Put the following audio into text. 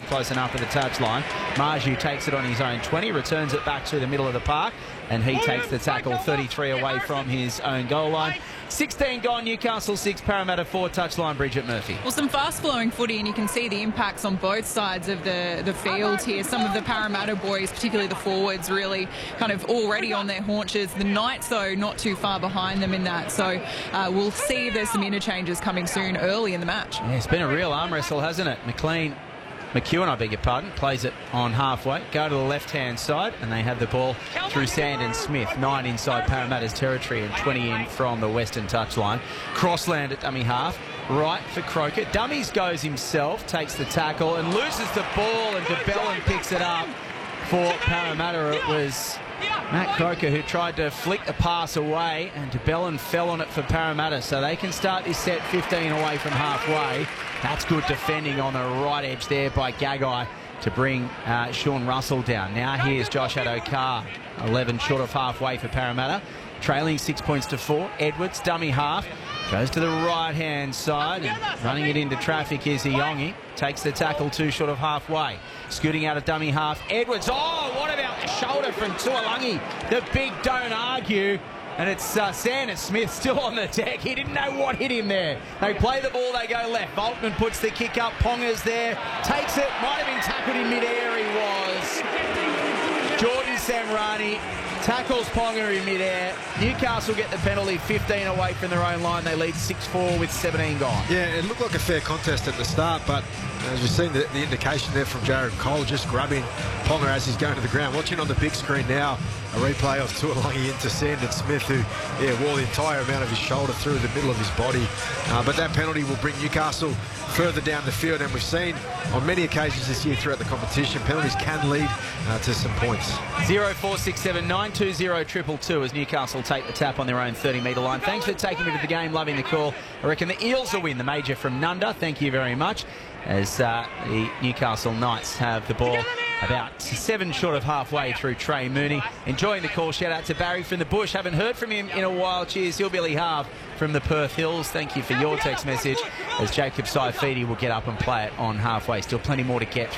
close enough at the touchline. Marju takes it on his own 20, returns it back to the middle of the park, and he takes the tackle 33 away from his own goal line. 16 gone, Newcastle 6, Parramatta 4, touchline Bridget Murphy. Well, some fast-flowing footy, and you can see the impacts on both sides of the field here. Some of the Parramatta boys, particularly the forwards, really kind of already on their haunches. The Knights, though, not too far behind them in that. So we'll see if there's some interchanges coming soon early in the match. Yeah, it's been a real arm wrestle, hasn't it? McEwen, I beg your pardon, plays it on halfway. Go to the left-hand side, and they have the ball through Sandon Smith. 9 inside Parramatta's territory and 20 in from the western touchline. Crossland at dummy half. Right for Croker. Dummies goes himself, takes the tackle, and loses the ball, and DeBellin picks it up for Parramatta. It was Matt Croker who tried to flick the pass away, and DeBellin fell on it for Parramatta, so they can start this set 15 away from halfway. That's good defending on the right edge there by Gagai to bring Sean Russell down. Now here's Josh Addo-Carr, 11 short of halfway for Parramatta, trailing 6 points to 4. Edwards, dummy half, goes to the right-hand side, and running it into traffic is Iongi. Takes the tackle 2 short of halfway. Scooting out of dummy half, Edwards. Oh, what about the shoulder from Tuolangi? The big don't argue. And it's Sandon Smith still on the deck. He didn't know what hit him there. They play the ball, they go left. Volkman puts the kick up. Ponga's there. Takes it. Might have been tackled in mid-air. He was. Jordan Samrani tackles Ponga in mid-air. Newcastle get the penalty, 15 away from their own line. They lead 6-4 with 17 gone. Yeah, it looked like a fair contest at the start, but as you've seen the indication there from Jared Cole, just grabbing Ponga as he's going to the ground. Watching on the big screen now, a replay of Tuolangi into Sandon Smith, who wore the entire amount of his shoulder through the middle of his body. But that penalty will bring Newcastle further down the field, and we've seen on many occasions this year throughout the competition, penalties can lead to some points. 0467 920 222 as Newcastle take the tap on their own 30-metre line. Thanks for taking me to the game, loving the call. I reckon the Eels will win. The major from Nunda, thank you very much, as the Newcastle Knights have the ball about 7 short of halfway through Trey Mooney. Enjoying the call. Shout out to Barry from the Bush. Haven't heard from him in a while. Cheers. Hillbilly Harve from the Perth Hills. Thank you for your text message, as Jacob Saifidi will get up and play it on halfway. Still plenty more to get through.